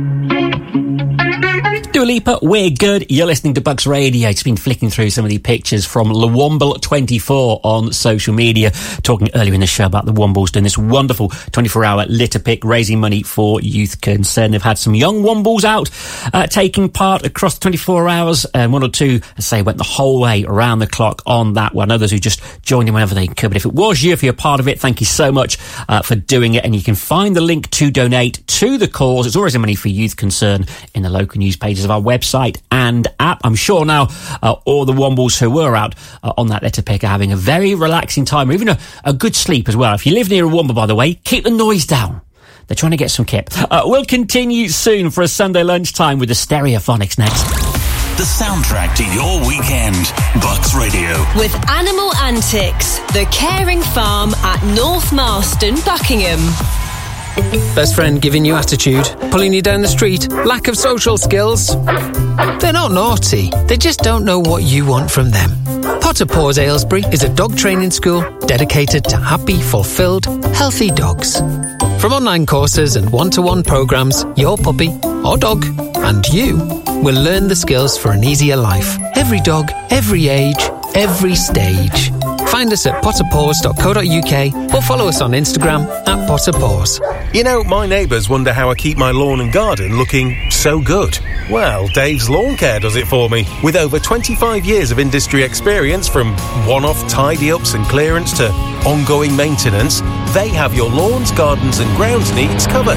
Dua Lipa, We're Good. You're listening to Bucks Radio. Just been flicking through some of the pictures from Lawomble24 on social media, talking earlier in the show about the Wombles doing this wonderful 24-hour litter pick, raising money for Youth Concern. They've had some young Wombles out taking part across 24 hours, and one or two, as I say, went the whole way around the clock on that one. Others who just joined in whenever they could. But if it was you, if you're a part of it, thank you so much for doing it. And you can find the link to donate to the cause. It's always money for Youth Concern in the local news pages of our website and app. I'm sure now all the Wombles who were out on that litter pick are having a very relaxing time, or even a good sleep as well. If you live near a Womble, by the way, keep the noise down. They're trying to get some kip. We'll continue soon for a Sunday lunchtime with the Stereophonics next. The soundtrack to your weekend. Bucks Radio. With Animal Antics, the caring farm at North Marston, Buckingham. Best friend giving you attitude, pulling you down the street, lack of social skills. They're not naughty, they just don't know what you want from them. Potter Paws Aylesbury is a dog training school dedicated to happy, fulfilled, healthy dogs. From online courses and one-to-one programmes, your puppy or dog and you will learn the skills for an easier life. Every dog, every age, every stage. Find us at potterpaws.co.uk or follow us on Instagram at potterpaws. You know, my neighbours wonder how I keep my lawn and garden looking so good. Well, Dave's Lawn Care does it for me. With over 25 years of industry experience, from one-off tidy-ups and clearance to ongoing maintenance, they have your lawns, gardens and grounds needs covered.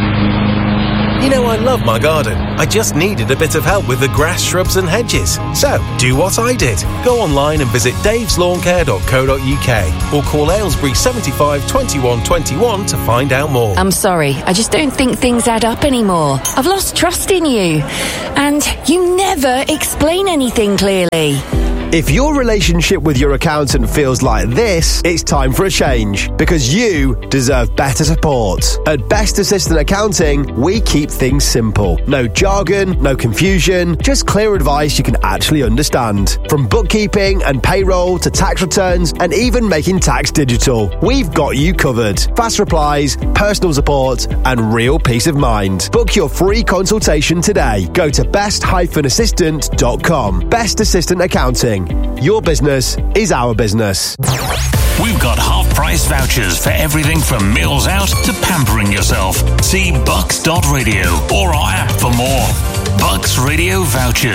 You know, I love my garden. I just needed a bit of help with the grass, shrubs and hedges. So, do what I did. Go online and visit daveslawncare.co.uk or call Aylesbury 75 21 21 to find out more. I'm sorry, I just don't think things add up anymore. I've lost trust in you. And you never explain anything clearly. If your relationship with your accountant feels like this, it's time for a change, because you deserve better support. At Best Assistant Accounting, we keep things simple. No jargon, no confusion, just clear advice you can actually understand. From bookkeeping and payroll to tax returns and even making tax digital, we've got you covered. Fast replies, personal support and real peace of mind. Book your free consultation today. Go to best-assistant.com. Best Assistant Accounting. Your business is our business. We've got half-price vouchers for everything from meals out to pampering yourself. See bucks.radio or our app for more. Bucks Radio vouchers.